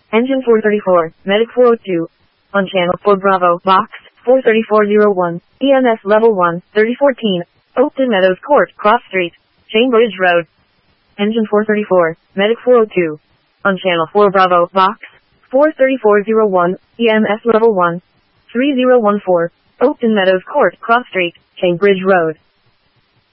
Engine 434, Medic 402. On channel 4 Bravo, box 43401, EMS level 1, 3014, Oakton Meadows Court, Cross Street, Chainbridge Road. Engine 434, Medic 402. On channel 4 Bravo, box 43401, EMS level 1, 3014, Oakton Meadows Court, Cross Street, Chainbridge Road.